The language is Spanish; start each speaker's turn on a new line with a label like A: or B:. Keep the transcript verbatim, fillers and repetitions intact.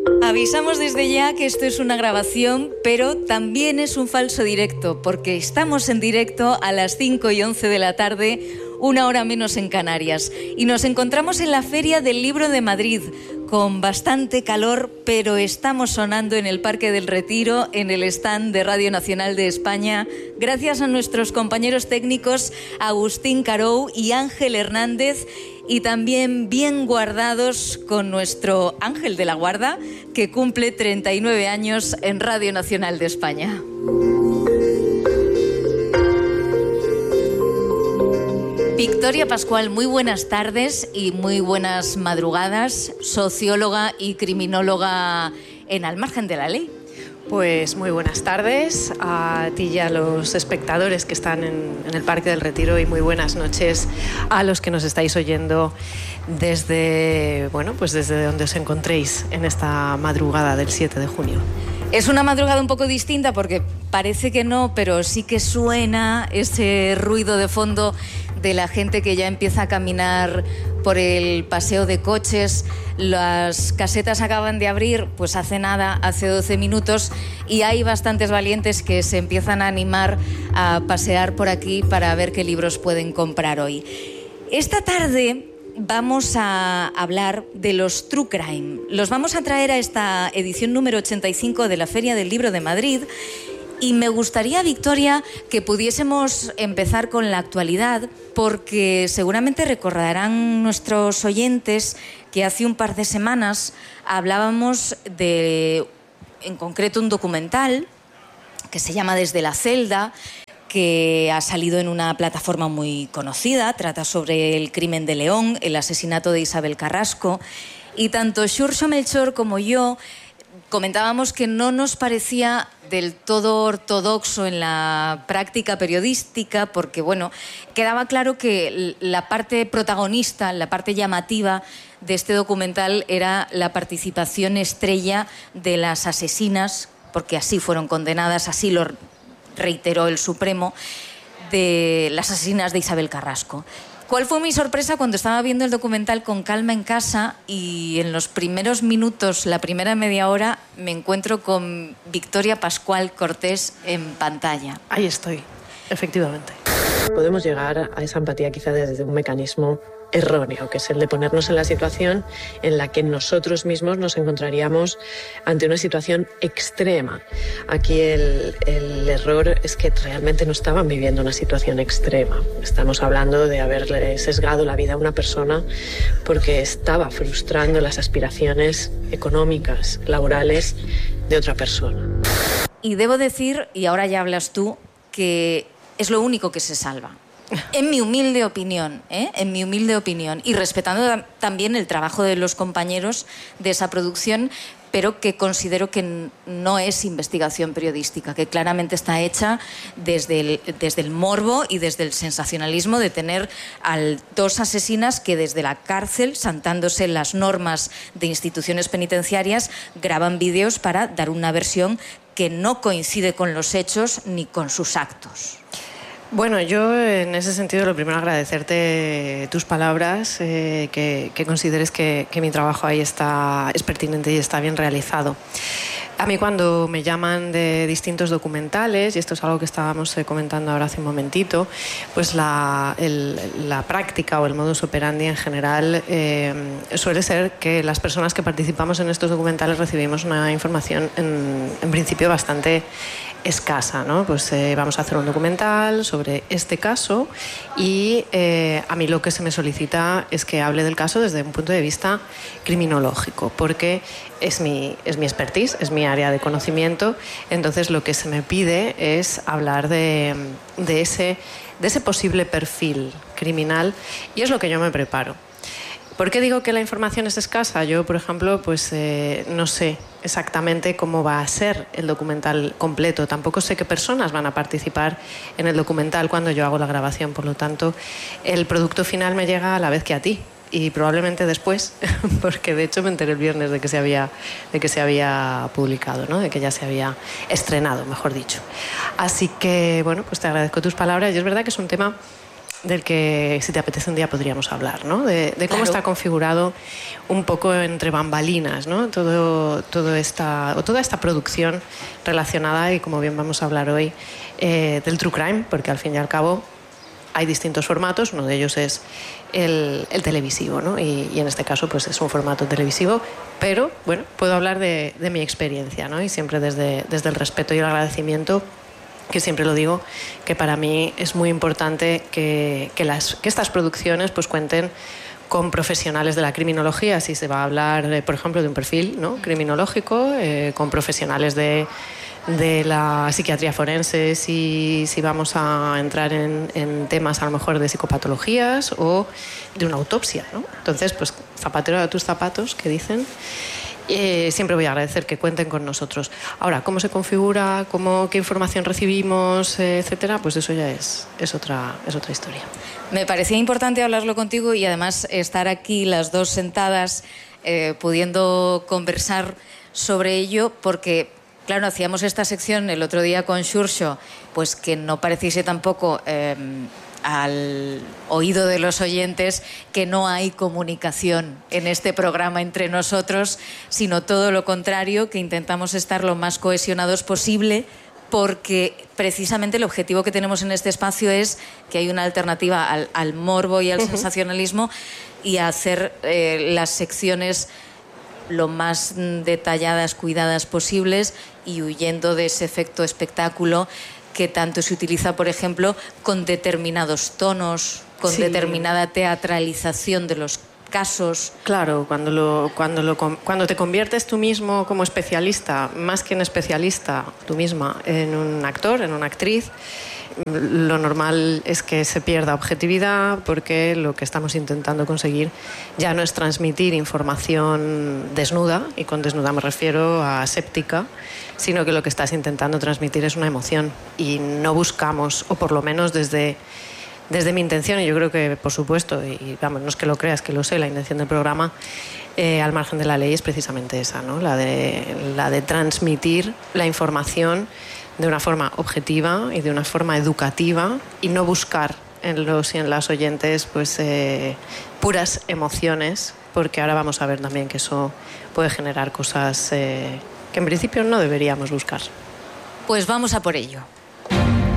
A: Avisamos desde ya que esto es una grabación, pero también es un falso directo, porque estamos en directo a las cinco y once de la tarde, una hora menos en Canarias. Y nos encontramos en la Feria del Libro de Madrid, con bastante calor, pero estamos sonando en el Parque del Retiro, en el stand de Radio Nacional de España, gracias a nuestros compañeros técnicos Agustín Carou y Ángel Hernández, y también bien guardados con nuestro Ángel de la Guarda, que cumple treinta y nueve años en Radio Nacional de España. Victoria Pascual, muy buenas tardes y muy buenas madrugadas, socióloga y criminóloga en Al Margen de la Ley.
B: Pues muy buenas tardes a ti y a los espectadores que están en, en el Parque del Retiro, y muy buenas noches a los que nos estáis oyendo desde, bueno, pues desde donde os encontréis en esta madrugada del siete de junio.
A: Es una madrugada un poco distinta porque parece que no, pero sí que suena ese ruido de fondo de la gente que ya empieza a caminar por el paseo de coches. Las casetas acaban de abrir, pues hace nada, hace doce minutos, y hay bastantes valientes que se empiezan a animar a pasear por aquí para ver qué libros pueden comprar hoy. Esta tarde vamos a hablar de los True Crime. Los vamos a traer a esta edición número ochenta y cinco de la Feria del Libro de Madrid. Y me gustaría, Victoria, que pudiésemos empezar con la actualidad, porque seguramente recordarán nuestros oyentes que hace un par de semanas hablábamos de, en concreto, un documental que se llama Desde la celda, que ha salido en una plataforma muy conocida. Trata sobre el crimen de León, el asesinato de Isabel Carrasco, y tanto Xurxo Melchor como yo comentábamos que no nos parecía del todo ortodoxo en la práctica periodística, porque bueno, quedaba claro que la parte protagonista, la parte llamativa de este documental era la participación estrella de las asesinas, porque así fueron condenadas, así lo reiteró el Supremo, de las asesinas de Isabel Carrasco. ¿Cuál fue mi sorpresa cuando estaba viendo el documental con calma en casa y en los primeros minutos, la primera media hora, me encuentro con Victoria Pascual Cortés en pantalla?
B: Ahí estoy, efectivamente. Podemos llegar a esa empatía quizá desde un mecanismo erróneo, que es el de ponernos en la situación en la que nosotros mismos nos encontraríamos ante una situación extrema. Aquí el, el error es que realmente no estaban viviendo una situación extrema. Estamos hablando de haberle sesgado la vida a una persona porque estaba frustrando las aspiraciones económicas, laborales de otra persona.
A: Y debo decir, y ahora ya hablas tú, que es lo único que se salva. En mi humilde opinión, ¿eh? en mi humilde opinión, y respetando también el trabajo de los compañeros de esa producción, pero que considero que no es investigación periodística, que claramente está hecha desde el, desde el morbo y desde el sensacionalismo de tener a dos asesinas que desde la cárcel, saltándose las normas de instituciones penitenciarias, graban vídeos para dar una versión que no coincide con los hechos ni con sus actos.
B: Bueno, yo en ese sentido lo primero agradecerte tus palabras, eh, que, que consideres que, que mi trabajo ahí está, es pertinente y está bien realizado. A mí cuando me llaman de distintos documentales, y esto es algo que estábamos comentando ahora hace un momentito, pues la, el, la práctica o el modus operandi en general eh, suele ser que las personas que participamos en estos documentales recibimos una información en, en principio bastante escasa, ¿no? Pues eh, vamos a hacer un documental sobre este caso y eh, a mí lo que se me solicita es que hable del caso desde un punto de vista criminológico, porque es mi, es mi expertise, es mi área de conocimiento. Entonces lo que se me pide es hablar de, de, ese, de ese posible perfil criminal, y es lo que yo me preparo. ¿Por qué digo que la información es escasa? Yo, por ejemplo, pues eh, no sé exactamente cómo va a ser el documental completo. Tampoco sé qué personas van a participar en el documental cuando yo hago la grabación. Por lo tanto, el producto final me llega a la vez que a ti. Y probablemente después, porque de hecho me enteré el viernes de que se había, de que se había publicado, ¿no? De que ya se había estrenado, mejor dicho. Así que, bueno, pues te agradezco tus palabras. Y es verdad que es un tema del que, si te apetece un día, podríamos hablar, ¿no? De, de cómo
A: Claro.
B: está configurado un poco entre bambalinas, ¿no? Todo, todo esta, o toda esta producción relacionada, y como bien vamos a hablar hoy, eh, del true crime, porque al fin y al cabo hay distintos formatos, uno de ellos es el, el televisivo, ¿no? Y, y en este caso pues es un formato televisivo, pero bueno, puedo hablar de, de mi experiencia, ¿no? Y siempre desde, desde el respeto y el agradecimiento, que siempre lo digo, que para mí es muy importante que, que, las, que estas producciones pues cuenten con profesionales de la criminología, si se va a hablar, eh, por ejemplo, de un perfil, ¿no? criminológico, eh, con profesionales de, de la psiquiatría forense, si, si vamos a entrar en, en temas a lo mejor de psicopatologías o de una autopsia, ¿no? Entonces, pues zapatero a tus zapatos, que dicen. Eh, siempre voy a agradecer que cuenten con nosotros. Ahora, ¿cómo se configura? Cómo, ¿Qué información recibimos? Eh, etcétera. Pues eso ya es, es, otra, es otra historia.
A: Me parecía importante hablarlo contigo y además estar aquí las dos sentadas eh, pudiendo conversar sobre ello, porque, claro, hacíamos esta sección el otro día con Xurxo, pues que no pareciese tampoco eh, al oído de los oyentes que no hay comunicación en este programa entre nosotros, sino todo lo contrario, que intentamos estar lo más cohesionados posible, porque precisamente el objetivo que tenemos en este espacio es que hay una alternativa al, al morbo y al uh-huh. sensacionalismo, y a hacer eh, las secciones lo más detalladas, cuidadas posibles, y huyendo de ese efecto espectáculo que tanto se utiliza, por ejemplo, con determinados tonos, con sí. determinada teatralización de los casos.
B: Claro, cuando, lo, cuando, lo, cuando te conviertes tú mismo como especialista, más que en especialista, tú misma, en un actor, en una actriz, lo normal es que se pierda objetividad, porque lo que estamos intentando conseguir ya no es transmitir información desnuda, y con desnuda me refiero a aséptica, sino que lo que estás intentando transmitir es una emoción, y no buscamos, o por lo menos desde, desde mi intención, y yo creo que por supuesto, y vamos, no es que lo creas, que lo sé, la intención del programa, eh, al margen de la ley, es precisamente esa, ¿no? La de, la de transmitir la información de una forma objetiva y de una forma educativa, y no buscar en los y en las oyentes pues eh, puras emociones, porque ahora vamos a ver también que eso puede generar cosas eh, que en principio no deberíamos buscar.
A: Pues vamos a por ello.